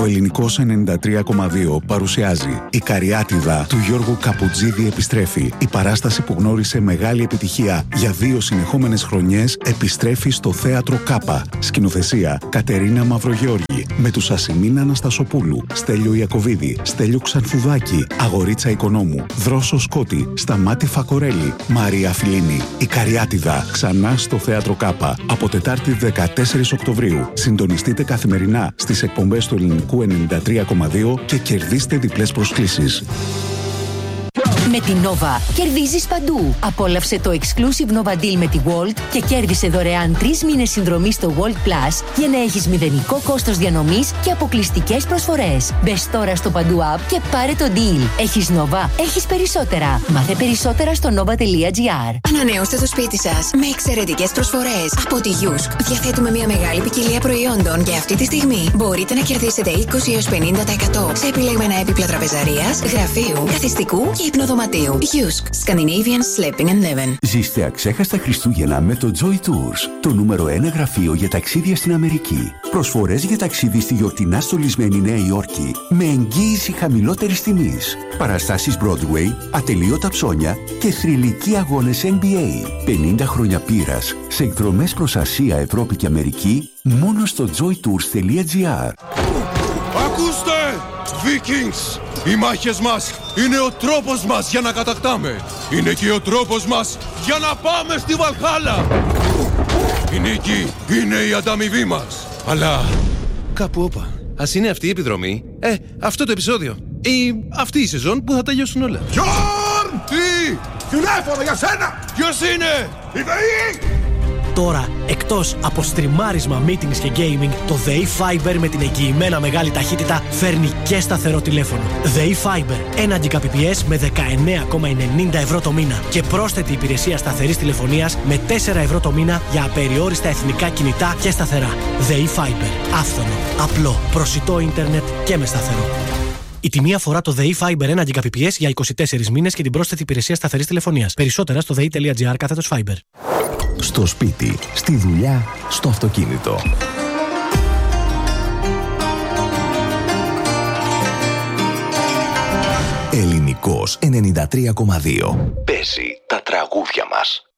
Ο Ελληνικός 93,2 παρουσιάζει «Η Καριάτιδα» του Γιώργου Καπουτζίδη επιστρέφει. Η παράσταση που γνώρισε μεγάλη επιτυχία για 2 συνεχόμενες χρονιές επιστρέφει στο Θέατρο Κάπα. Σκηνοθεσία Κατερίνα Μαυρογεώργη. Με τους Ασημίνα Αναστασοπούλου, Στέλιο Ιακωβίδη, Στέλιο Ξανθουδάκη, Αγορίτσα Οικονόμου, Δρόσο Σκότη, Σταμάτη Φακορέλη, Μαρία Φιλίνη. Η Καριάτιδα ξανά στο Θέατρο Κάπα από Τετάρτη 14 Οκτωβρίου. Συντονιστείτε καθημερινά στις εκπομπές του Ελληνικού 93,2 και κερδίστε διπλές προσκλήσεις. Με την Nova κερδίζεις παντού. Απόλαυσε το exclusive Nova Deal με τη Walt και κέρδισε δωρεάν 3 μήνες συνδρομή στο Walt Plus για να έχεις μηδενικό κόστος διανομής και αποκλειστικές προσφορές. Μπες τώρα στο παντού app και πάρε το deal. Έχεις Nova, έχεις περισσότερα. Μάθε περισσότερα στο nova.gr. Ανανεώστε το σπίτι σας με εξαιρετικές προσφορές από τη Yusk. Διαθέτουμε μια μεγάλη ποικιλία προϊόντων και αυτή τη στιγμή μπορείτε να κερδίσετε 20 έως 50% σε επιλεγμένα έπιπλα τραπεζαρίας, γραφείου, καθιστικού και υπνοδωματίου. Yusk. Scandinavian Sleeping and Living. Ζήστε αξέχαστα Χριστούγεννα με το Joy Tours, το νούμερο 1 γραφείο για ταξίδια στην Αμερική. Προσφορές για ταξίδι στη γιορτινά στολισμένη Νέα Υόρκη με εγγύηση χαμηλότερης τιμής. Παραστάσεις Broadway, ατελείωτα ψώνια και θρυλικοί αγώνες NBA. 50 χρόνια πείρας σε εκδρομές προς Ασία, Ευρώπη και Αμερική μόνο στο joytours.gr. Ακούστε! Vikings! Οι μάχες μας είναι ο τρόπος μας για να κατακτάμε. Είναι και ο τρόπος μας για να πάμε στη Βαλχάλα. Η νίκη είναι η ανταμοιβή μας. Αλλά κάπου όπα. Ας είναι αυτή η επιδρομή, αυτό το επεισόδιο ή αυτή η σεζόν που θα τελειώσουν όλα. Γιόρν! Τι! Τηλέφωνο για σένα! Ποιος είναι? Η ΔΕΗ! Τώρα, εκτός από στριμάρισμα, meetings και gaming, το ΔΕΗ Fiber με την εγγυημένα μεγάλη ταχύτητα φέρνει και σταθερό τηλέφωνο. ΔΕΗ Fiber, 1 Gbps με 19,90 ευρώ το μήνα και πρόσθετη υπηρεσία σταθερής τηλεφωνίας με 4 ευρώ το μήνα για απεριόριστα εθνικά κινητά και σταθερά. ΔΕΗ Fiber, άφθονο, απλό, προσιτό ίντερνετ και με σταθερό. Η τιμή αφορά το ΔΕΗ Fiber 1 Gbps για 24 μήνες και την πρόσθετη υπηρεσία σταθερής τηλεφωνίας. Περισσότερα στο dei.gr/Fiber. Στο σπίτι, στη δουλειά, στο αυτοκίνητο. Ελληνικός 93,2. Παίζει τα τραγούδια μας.